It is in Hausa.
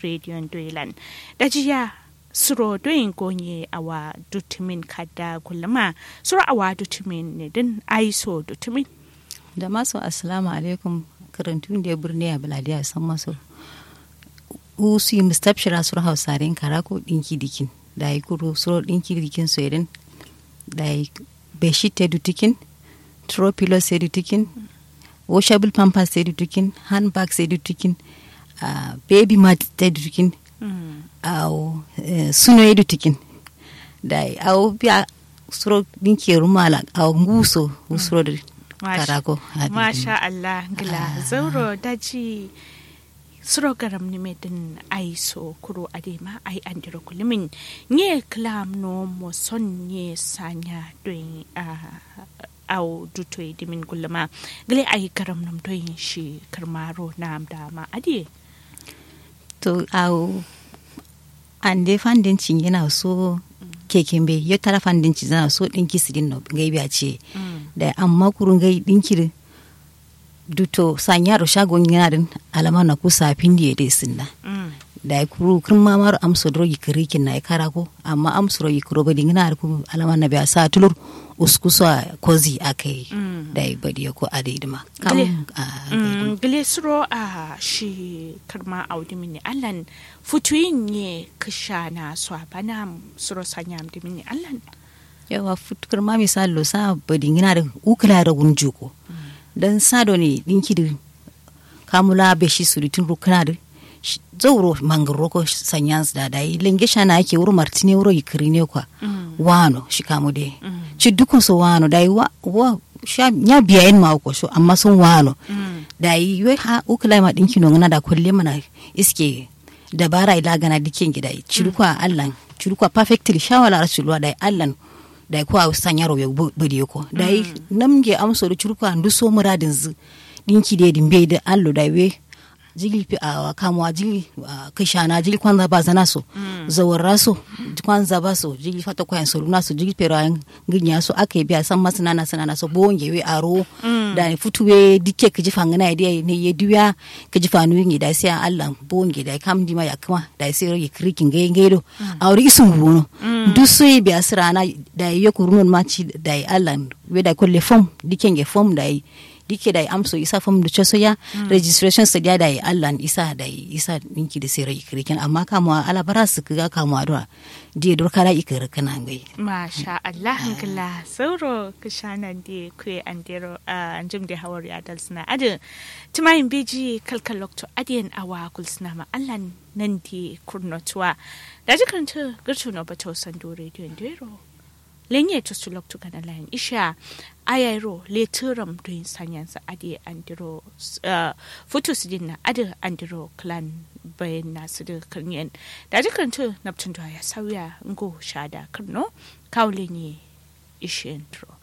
radio doilan dajiya suro doyin gonye awa dutumin kada kullama suro awa dutumin ne din aiso dutumin da masu assalamu alaikum karantun da birni a baladiya san masu usu yi mustabshira suro hausarin karako dinki dikin da yi kuro suro dinki dikin soyadin da yi beshi te dutikin tropilo se dutikin washable pampers se dutikin handbag se dutikin baby mat te dutikin au suno yedu tikin dai au biya suro dinki rumala au nguso usuro karako masha Allah gila zauro daji suro garam ni medin aiso kuro adema ai andiro kulimin nye klam no mo son nye sanya doin au dutoy dimin gulama gile ai garam nam doin shi karmaro nam dama adi to au ande fandinci yana so keken bai ya tara fandinci zana so dinki sidin no gaibi a ce da amma kurun gai dinki duto sanyaro shagon yana din alama na ku safin da yade sinna da kuru kun mamar amso drogi kirikin na kara ko amma amso drogi kuro ba dingina ku alama na biya sa tulur uskuso kozi akai da badi ko adaidima kam glesro a shi karma audimini allan futuyin ne kishana swabana suro sanyam dimini allan yawa futukar ma misalo sa badingina da ukula da gunjuko dan sado ne dinki da kamula beshi suritin rukana da zauro mangaro ko sanyans da dai lenge shana ake wuro martine wuro yikiri ne kwa wano shi kamo de ci dukun so wano dai wa sha nya biyayen ma ko so amma sun wano dai we ha ukula ma dinki no ngana da kulle mana iske dabara ila gana dikin gida cirukwa Allah cirukwa perfectly shawala rasulwa dai Allah dai ko sanyaro ya budi ko dai namge amso da cirukwa nduso muradin zu dinki de dimbe da Allah dai we jigil fi a kamuwa jigil kishana jigil kwanza ba zana so zawarra so kwanza ba so jigil fata kwayan so luna so jigil pero an ginya so aka biya san masana sanana so bonge we aro da futuwe dike kiji fangana idea ne ye duya kiji fanu yin da sai Allah bonge da kam di ma yakma da sai ro krikin geido awri isun wono duso yi biya sirana da ye kurunun maci da Allah we da kolle form dikenge form da dike da amso isa fam da ceso ya registration sa da Allah isa ninki da sai rai kirkin amma kamuwa alabara su ga kamuwa da die dorkara ikir kana ngai masha Allah hankala sauro kishana de kwe andero anjum de hawar ya dalsna ade tumayin beji kalkalokto adiyan awa kulsna ma Allah nan di kurnotwa da jikanta gurtu no bato sando radio ndero lenye to sulokto kana lain isha ayairo le turam doin sanyansa ade andiro photos dinna ade andiro clan bayan nasu da kanyen da jikanta naptun ya sauya ngo shada karno kawlenye ishe intro